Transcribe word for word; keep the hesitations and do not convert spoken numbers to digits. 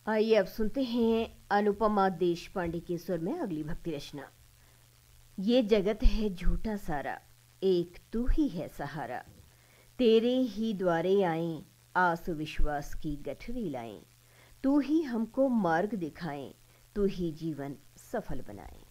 आइए अब सुनते हैं अनुपमा देशपांडे के स्वर में अगली भक्ति रचना। ये जगत है झूठा सारा, एक तू ही है सहारा। तेरे ही द्वारे आए, आस विश्वास की गठरी लाएं। तू ही हमको मार्ग दिखाएं, तू ही जीवन सफल बनाएं।